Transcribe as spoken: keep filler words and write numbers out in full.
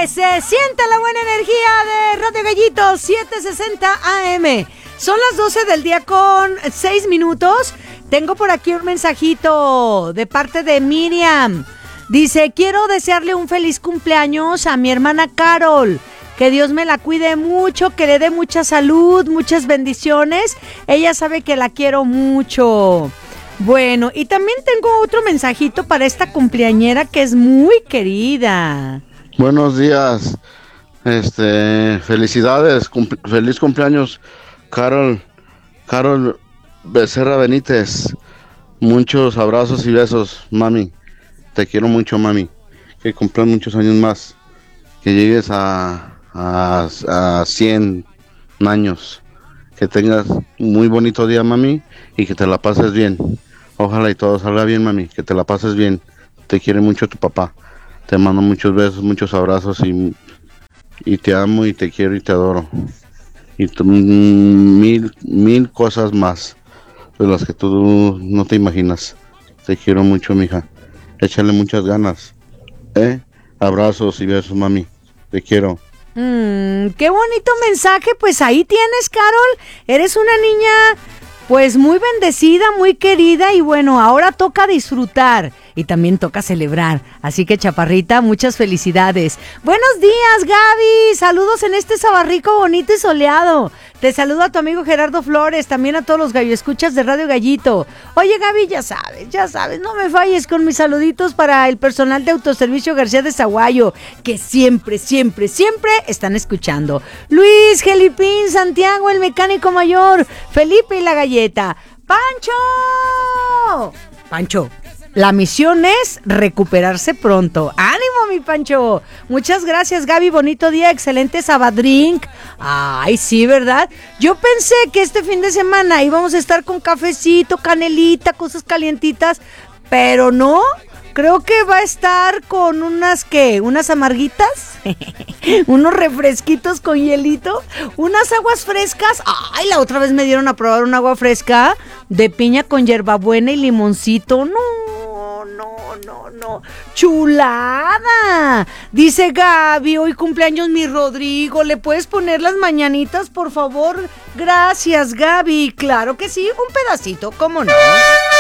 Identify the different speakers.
Speaker 1: Que se sienta la buena energía de Radio Gallito siete sesenta A M. Son las doce del día con seis minutos. Tengo por aquí un mensajito de parte de Miriam. Dice, quiero desearle un feliz cumpleaños a mi hermana Carol. Que Dios me la cuide mucho, que le dé mucha salud, muchas bendiciones. Ella sabe que la quiero mucho. Bueno, y también tengo otro mensajito para esta cumpleañera que es muy querida.
Speaker 2: Buenos días, este, felicidades, cum- feliz cumpleaños, Carol, Carol Becerra Benítez. Muchos abrazos y besos, mami. Te quiero mucho, mami. Que cumplas muchos años más. Que llegues a, a, a cien años. Que tengas un muy bonito día, mami, y que te la pases bien. Ojalá y todo salga bien, mami, que te la pases bien. Te quiere mucho tu papá. Te mando muchos besos, muchos abrazos y, y te amo y te quiero y te adoro. Y tu, mil, mil cosas más de las que tú no te imaginas. Te quiero mucho, mija. Échale muchas ganas. ¿Eh? Abrazos y besos, mami. Te quiero.
Speaker 1: Mm, qué bonito mensaje, pues ahí tienes, Carol. Eres una niña, pues muy bendecida, muy querida y bueno, ahora toca disfrutar y también toca celebrar. Así que, chaparrita, muchas felicidades. Buenos días, Gaby. Saludos en este sabarrico bonito y soleado. Te saludo a tu amigo Gerardo Flores, también a todos los galloescuchas de Radio Gallito. Oye, Gaby, ya sabes, ya sabes, no me falles con mis saluditos para el personal de Autoservicio García de Zaguayo, que siempre, siempre, siempre están escuchando. Luis, Gelipín, Santiago, el mecánico mayor, Felipe y la galleta. ¡Pancho! Pancho, la misión es recuperarse pronto. ¡Ánimo, mi Pancho! Muchas gracias, Gaby. Bonito día, excelente sabadrink. Ay, sí, ¿verdad? Yo pensé que este fin de semana íbamos a estar con cafecito, canelita, cosas calientitas, pero no. Creo que va a estar con unas, ¿qué? ¿Unas amarguitas? Unos refresquitos con hielito. Unas aguas frescas. Ay, la otra vez me dieron a probar un agua fresca de piña con hierbabuena y limoncito. No, no, no, no. ¡Chulada! Dice Gaby, hoy cumpleaños mi Rodrigo. ¿Le puedes poner las mañanitas, por favor? Gracias, Gaby. Claro que sí, un pedacito, ¿cómo no?